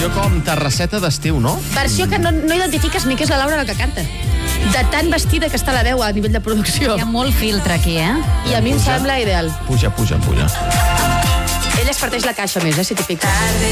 versió com terrasseta d'estiu, no? Versió que no identifiques ni que és la Laura la que canta. De tan vestida que està la veu a nivell de producció. Hi ha molt filtre aquí, I a mi em sembla ideal. Puja. Ella es parteix la caixa més, si t'hi fiques.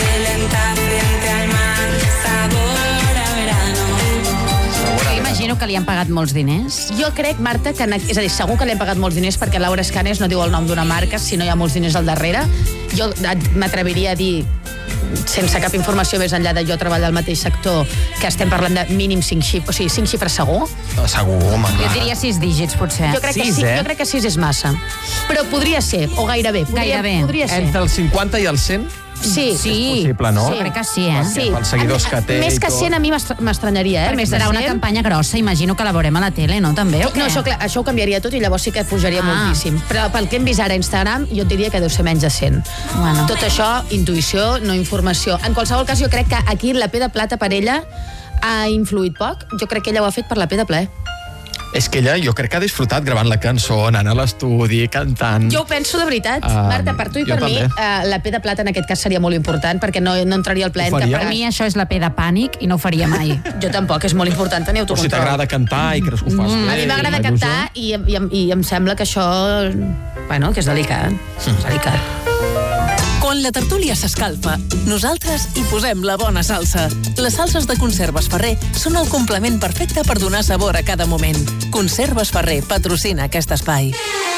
Imagino que li han pagat molts diners. Jo crec, Marta, que és a dir, segur que li han pagat molts diners perquè Laura Escanes no diu el nom d'una marca si no hi ha molts diners al darrere. Jo m'atreviria a dir, sense cap informació més enllà de jo treballar al mateix sector, que estem parlant de mínim 5 xifres, o sigui, 5 xifres segur. Segur, home. Jo diria 6 dígits, potser. Jo crec que sí, jo crec que 6 és massa. Però podria ser, o gairebé. Podria ser. Entre el 50 i el 100? Sí. És possible, no? Crec que sí, Sí. Pels seguidors que té Més i que tot. 100 a mi m'estranyaria, Perquè serà una campanya grossa, imagino que la veurem a la tele, no? També, o què? No, això ho canviaria tot i llavors sí que pujaria moltíssim. Però pel que hem vist ara a Instagram, jo et diria que deu ser menys de 100. Bueno. Tot això, intuïció, no informació. En qualsevol cas, jo crec que aquí la P de Plata per ella ha influït poc. Jo crec que ella ho ha fet per la P de plaer. És que ella, jo crec que ha disfrutat gravant la cançó, anant a l'estudi, cantant... Jo ho penso de veritat. Marta, per tu i per mi, la P de Plata en aquest cas seria molt important, perquè no entraria al plaer. Per mi això és la P de pànic i no ho faria mai. Jo tampoc, és molt important tenir Però autocontrol. si t'agrada cantar i creus que ho fas bé... A mi m'agrada cantar i em sembla que això... Bueno, que és delicat. És delicat. Quan la tertúlia s'escalfa, nosaltres hi posem la bona salsa. Les salses de Conserves Ferrer són el complement perfecte per donar sabor a cada moment. Conserves Ferrer patrocina aquest espai.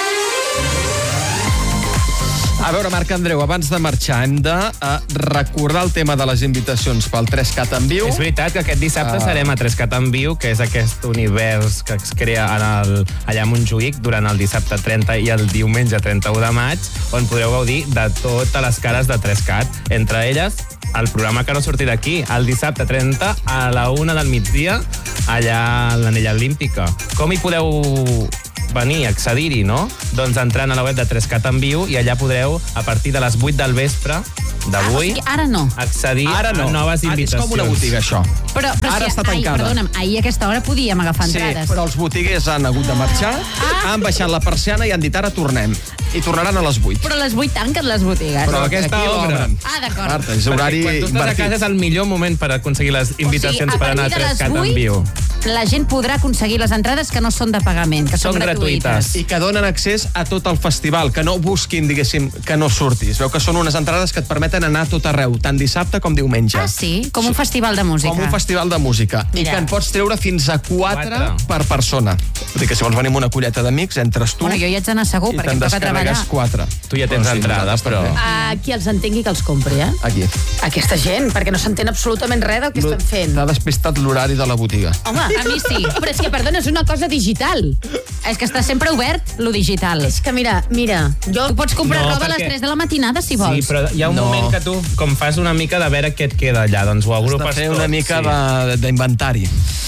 A veure, Marc Andreu, abans de marxar hem de recordar el tema de les invitacions pel 3CAT en viu. És veritat que aquest dissabte serem a 3CAT en viu, que és aquest univers que es crea allà a Montjuïc durant el dissabte 30 i el diumenge 31 de maig, on podreu gaudir de totes les cares de 3CAT. Entre elles, el programa que no sortirà d'aquí, el dissabte 30 a la 1 del migdia, allà a l'Anella Olímpica. Com hi podeu venir, accedir-hi, no? Doncs entrant a la web de 3CAT en viu i allà podreu, a partir de les 8 del vespre d'avui, o sigui, ara no. accedir a noves invitacions. És com una botiga, això. Però Ara està tancada. Perdona'm, ahir a aquesta hora podíem agafar entrades. Sí, però els botiguers han hagut de marxar, han baixat la persiana i han dit ara tornem. I tornaran a les 8. Però a les 8 tanquen les botigues. Però aquesta aquí obren. D'acord. Marta, és horari Perquè quan tu estàs a casa és el millor moment per aconseguir les invitacions per anar a 3CAT en viu. La gent podrà aconseguir les entrades que no són de pagament, que són gratuïtes. I que donen accés a tot el festival, que no busquin, diguéssim, que no surtis. Veu que són unes entrades que et permeten anar a tot arreu, tant dissabte com diumenge. Ah, sí? Com un festival de música. Com un festival de música. Mira. I que en pots treure fins a 4 per persona. Vull dir que si vols venir amb una colleta d'amics, entres tu... Bueno, jo hi haig d'anar segur, perquè em toca treballar. 4. Tu ja tens entrada, però... Qui els entengui que els compri, Aquí. Aquesta gent, perquè no s'entén absolutament res del que estan fent. T'ha despistat l'horari de la botiga. Home, a mi sí. Però és que, perdona, és una cosa digital. És que està sempre obert, lo digital. És que, mira, jo... Tu pots comprar No, roba a les perquè- 3 de la matinada, si vols. Sí, però hi ha un moment que tu, com fas una mica de veure què et queda allà, doncs ho Has agrupes de fer tot. una mica d'inventari.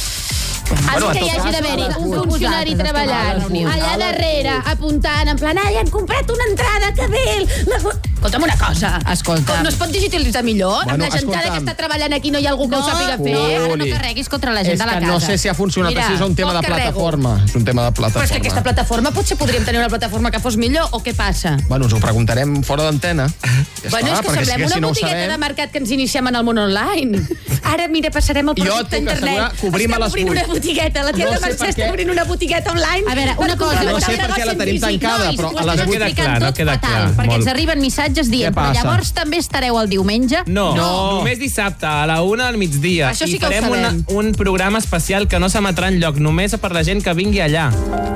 Bueno, que hi hagi d'haver-hi un funcionari treballant allà darrere, apuntant, en plan, han comprat una entrada, que bé! Escolta'm una cosa. Escolta. No es pot digitalitzar millor? Bueno, Amb la gentada que escolta'm. està treballant aquí no hi ha algú que ho sàpiga fer? Ara no carreguis contra la gent És de la que casa. no sé si ha funcionat Mira, així, és un tema poc de carrego. plataforma. És un tema de Però és que plataforma. aquesta plataforma potser podríem tenir una plataforma que fos millor, o què passa? Bueno, us ho preguntarem fora d'antena. Ja Bueno, és que perquè semblem una si no ho botigueta sabem- de mercat que ens iniciem en el món online. Ara, mira, passarem el Jo producte a et puc internet. assegurar que obrim a les Estem obrint 8. una botigueta. La tienda No sé Mercè per està què. obrint una botigueta online. A veure, una cosa, No sé per què la tenim tancada, però a les No queda clar, no queda clar. Perquè Molt. ens arriben missatges dient, Què però passa? llavors també estareu el diumenge? No, No. només dissabte a la 1 del migdia. Això sí I que ho farem sabem. un programa especial que no s'emetrà enlloc, només per la gent que vingui allà.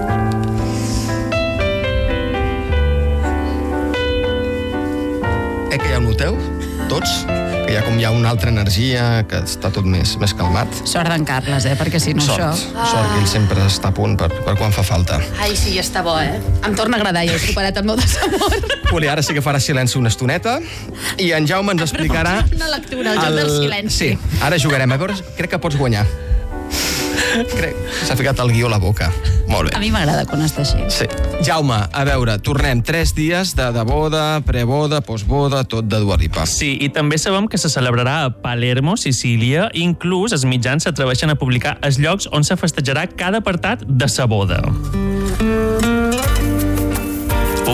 Que ja ho noteu? Tots? Que hi ha una altra energia, que està tot més calmat. Sort d'en Carles, perquè si no Sort, això... sort que ell sempre està a punt per quan fa falta. Ai, sí, ja està bo, Em torna a agradar, ja he superat el meu desamor. Juli, ara sí que farà silenci una estoneta i en Jaume ens explicarà... Una lectura, el joc del silenci. Sí, ara jugarem. A veure, crec que pots guanyar. Crec que s'ha ficat el guió a la boca. Molt A bé. mi m'agrada quan està així. Sí. Jaume, a veure, tornem 3 dies de boda, preboda, postboda, tot de Dua Lipa. Sí, i també sabem que se celebrarà a Palermo, Sicília. Inclús els mitjans s'atreveixen a publicar els llocs on se festejarà cada apartat de sa boda.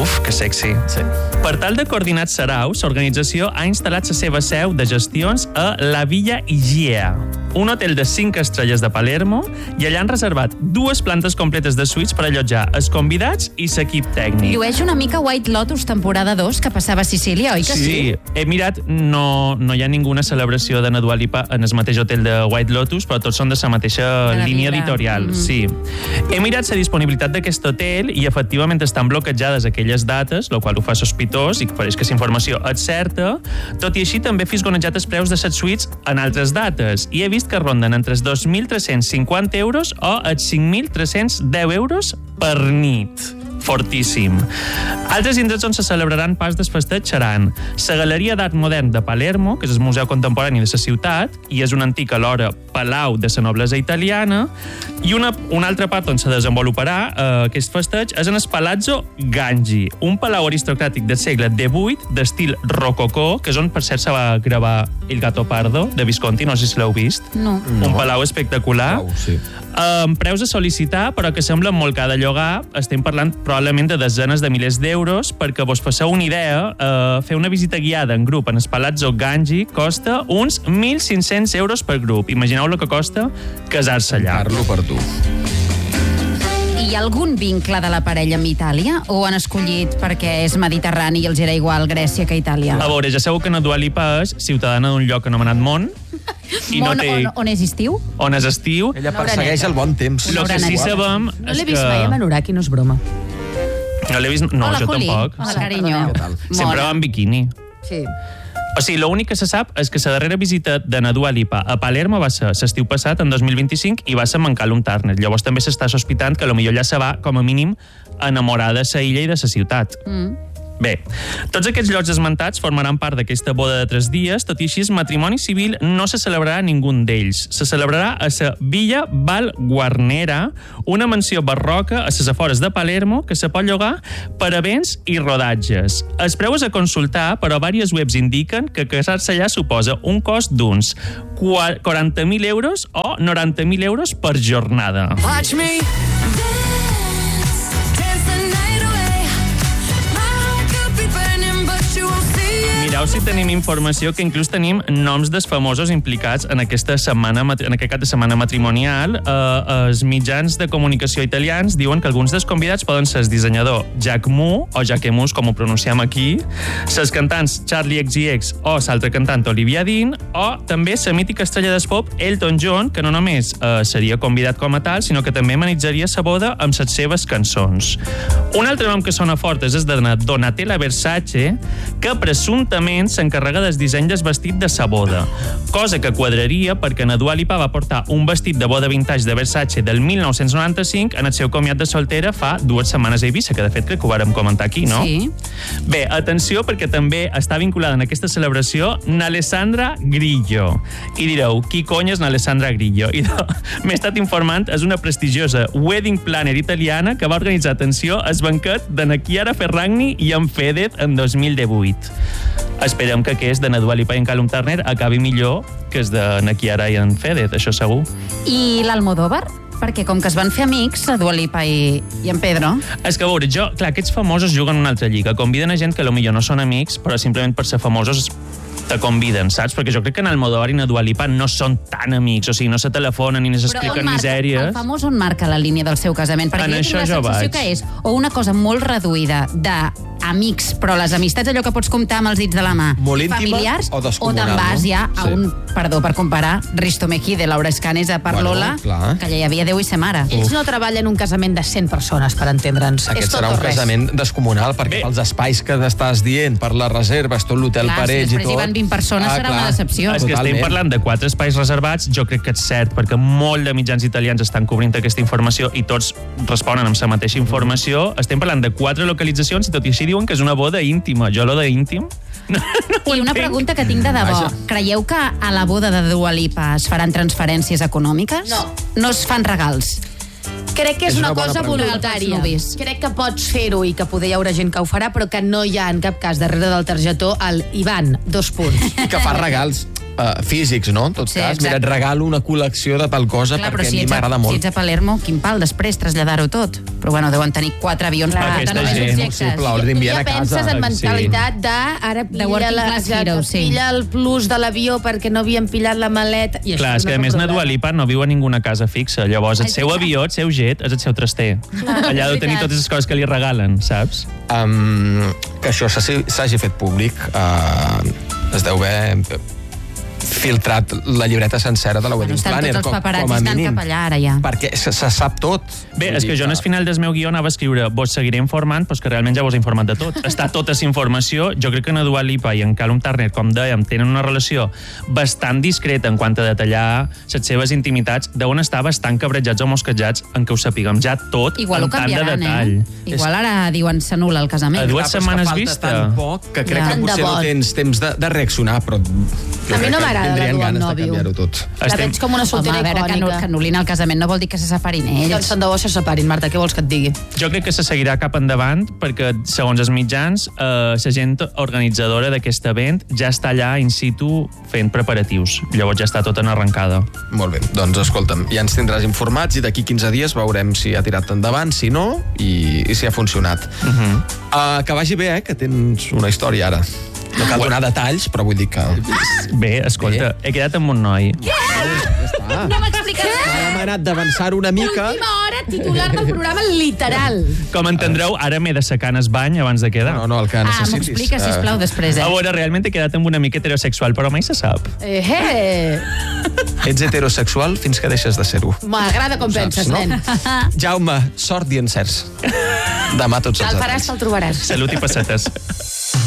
Uf, que sexy. Sí. Per tal de coordinar saraus, l'organització ha instal·lat la seva seu de gestions a la Villa Igea, un hotel de 5 estrelles de Palermo, i allà han reservat 2 plantes completes de suites per allotjar els convidats i l'equip tècnic. Llueix una mica White Lotus temporada 2 que passava a Sicília, oi que sí? Sí, he mirat, no hi ha ninguna celebració de Dua Lipa en el mateix hotel de White Lotus, però tots són de la mateixa línia editorial. Sí. He mirat la disponibilitat d'aquest hotel i efectivament estan bloquejades aquelles dates, el qual ho fa sospitós i pareix que la informació és certa. Tot i així, també he fisgonejat els preus de les suites en altres dates i he vist que ronden entre els 2.350 euros o els 5.310 euros per nit. Fortíssim. Altres indrets on se celebraran pas del festeig seran la Galeria d'Art Modern de Palermo, que és el museu contemporani de la ciutat i és un antic alhora palau de la noblesa italiana, i una altra part on se desenvoluparà aquest festeig és en el Palazzo Gangi, un palau aristocràtic del segle XVIII d'estil rococó, que és on per cert se va gravar El Gatto Pardo de Visconti, no sé si l'heu vist. No. Un palau espectacular. Sí. Preus a sol·licitar, però que semblen molt car de llogar. Estem parlant probablement de desenes de milers d'euros. Perquè vos passeu una idea, fer una visita guiada en grup en el Palazzo Gangi costa uns 1.500 euros per grup. Imagineu el que costa casar-se allà. Parlo per tu. Hi ha algun vincle de la parella amb Itàlia? O han escollit perquè és mediterrani i els era igual Grècia que Itàlia? A veure, ja sabeu que Dua Lipa és ciutadana d'un lloc anomenat Món. I Món, on és estiu? On és estiu. Ella persegueix el bon temps. El que sí sabem No és l'he que... vist mai amb anorac i no és broma. No l'he vist... No, Hola, jo Juli. tampoc. Hola, carinyo. Què tal? Sempre va en biquini. Sí. O sigui, l'únic que se sap és que la darrera visita de Dua Lipa a Palermo va ser l'estiu passat, en 2025, i va ser amb en Callum Turner. Llavors també s'està sospitant que potser ja se va, com a mínim, enamorar de la illa i de la ciutat. Bé, tots aquests llocs esmentats formaran part d'aquesta boda de 3 dies, tot i així el matrimoni civil no se celebrarà a ningun d'ells. Se celebrarà a la Villa Val Guarnera, una mansió barroca a les afores de Palermo que se pot llogar per events i rodatges. Els preus a consultar, però diverses webs indiquen que casar-se allà suposa un cost d'uns 40.000 euros o 90.000 euros per jornada. Watch me dance, dance the night away. My heart could be burning, but you won't see it. Mireu si tenim informació, que inclús tenim noms dels famosos implicats en aquesta setmana, en aquest cap de setmana matrimonial. Els mitjans de comunicació italians diuen que alguns dels convidats poden ser el dissenyador Jacques Mu, o Jacquemus, com ho pronunciem aquí, els cantants Charlie XCX o l'altre cantant Olivia Dean, o també la mítica estrella del pop Elton John, que no només seria convidat com a tal, sinó que també amenitzaria la boda amb les seves cançons. Un altre nom que sona fort és el de Donatella Versace, que presumptament s'encarrega del disseny del vestit de sa boda, cosa que quadraria perquè Dua Lipa va portar un vestit de boda vintage de Versace del 1995 en el seu comiat de soltera fa 2 setmanes a Eivissa, que de fet crec que ho vàrem comentar aquí, no? Sí. Bé, atenció, perquè també està vinculada en aquesta celebració n'Alessandra Grillo. I direu, qui cony és n'Alessandra Grillo? I m'he estat informant, és una prestigiosa wedding planner italiana que va organitzar, atenció, el banquet de na Chiara Ferragni i en Fedez en 2018. Esperem que aquest de Dua Lipa i en Callum Turner acabi millor que és de na Chiara i en Fedez, això segur. I l'Almodóvar? Perquè com que es van fer amics, la Dua Lipa i en Pedro... És que, a veure, clar, aquests famosos juguen una altra lliga. Conviden a gent que potser no són amics, però simplement per ser famosos te conviden, saps? Perquè jo crec que en Almodóvar i na Dua Lipa no són tan amics, o sigui, no se telefonen ni s'expliquen misèries. El famós on marca la línia del seu casament? Perquè En jo tinc això la jo sensació vaig. que és o una cosa molt reduïda d'amics, però les amistats allò que pots comptar amb els dits de la mà, Molt íntima familiars, o descomunal, te'n vas no? ja a Sí. un, perdó per comparar, Risto Mejide, Laura Escanes a Parlola, Bueno, clar. que allà hi havia Déu i sa mare. Ells no treballen un casament de 100 persones, per entendre'ns. Aquest És tot serà o un res. casament descomunal, perquè Bé. pels espais que estàs dient, per les reserves, tot l'hotel Clar, per si ells i després tot... hi van 20 persones, serà una decepció. És que estem parlant de 4 espais reservats, jo crec que és cert, perquè molt de mitjans italians estan cobrint aquesta informació i tots responen amb la mateixa informació. Estem parlant de 4 localitzacions i tot i així diuen que és una boda íntima. Jo lo de íntim... No I una pregunta que tinc de debò. Vaja. Creieu que a la boda de Dua Lipa es faran transferències econòmiques? No. No es fan regals? Crec que és una bona cosa pregunta. voluntària. Nubis. Crec que pots fer-ho i que poder hi haurà gent que ho farà, però que no hi ha en cap cas darrere del targetó el Ivan, 2 punts. I que fa regals. físics, no? En tot Sí, cas, mira, et exacte. regalo una col·lecció de tal cosa Clar, però perquè a si mi ets, m'agrada si molt. ets a Palermo, quin pal després traslladar-ho tot. Però bueno, deuen tenir 4 avions per Aquesta portar només gent, objectes. sí, però els envien ja a casa. penses en mentalitat de ara De working class heroes, sí. pilla el plus de l'avió perquè no havien pillat la maleta. I Clar, això és que a no més és na un Dua problema. Lipa no viu a ninguna casa fixa. Llavors, el És seu veritat. avió, el seu jet, és el seu traster. Allà deu tenir veritat. totes les coses que li regalen, saps? Que això s'hagi fet públic, es deu haver filtrat la llibreta sencera de la Wedding Estan Planner, tots els com paparazzis a anant mínim. cap allà, ara ja. Perquè se sap tot. Bé, Vull és dir que jo en el final del meu guió anava a escriure vos seguiré informant, però és que realment ja vos he informat de tot. Està tota la informació. Jo crec que en Dua Lipa i en Callum Turner, com dèiem, tenen una relació bastant discreta en quant a detallar les seves intimitats, deuen estar bastant cabrejats o mosquejats en què ho sapiguem ja tot Igual ho amb tant de canviaran, detall. Igual ara diuen s'anul·la el casament. A dues Clar, però és que setmanes falta vista. tan poc que crec Ja. que potser Tant de no bo. tens temps de reaccionar, però jo A mi crec no que m'agrada la tindrien Dua amb ganes de nòvio. canviar-ho tot. La veig com una Home, soltera a veure, icònica. que anul·lin el casament no vol dir que se separin ells. Doncs tant de bo se separin, Marta, què vols que et digui? Jo crec que se seguirà cap endavant perquè, segons els mitjans, la gent organitzadora d'aquest event ja està allà in situ fent preparatius. Llavors ja està tot en arrencada. Molt bé, doncs escolta'm, ja ens tindràs informats i d'aquí 15 dies veurem si ha tirat endavant, si no, i si ha funcionat. Que vagi bé, que tens una història ara. No cal donar detalls, però vull dir que... Bé, escolta, he quedat amb un noi. No m'expliques Ara hem anat d'avançar una mica. Última hora, titular del programa, literal. Com entendreu, ara m'he de secar en el bany abans de quedar. No, el que M'ho necessitis. expliques, sisplau, després, A veure, realment he quedat amb una mica heterosexual, però mai se sap. Ets heterosexual fins que deixes de ser-ho. M'agrada com penses, no? nen. Jaume, sort i encerts. Demà tots els Te'l faràs, detalls. te'l trobaràs. Salut i pessetes.